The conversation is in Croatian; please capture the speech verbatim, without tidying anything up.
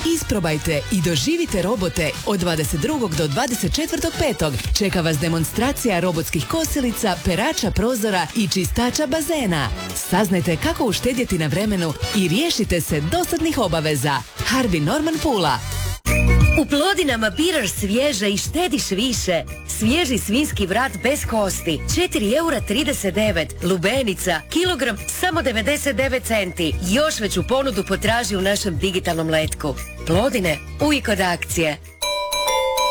Isprobajte i doživite robote od dvadeset drugog do dvadeset četvrtog petog Čeka vas demonstracija robotskih kosilica, perača prozora i čistača bazena. Saznajte kako uštedjeti na vremenu i riješite se dosadnih obaveza. Harvey Norman Pula. U Plodinama biraš svježe i štediš više. Svježi svinjski vrat bez kosti, četiri eura trideset devet. Lubenica, kilogram, samo devedeset devet centi. Još veću ponudu potraži u našem digitalnom letku. Plodine, uvijek od akcije.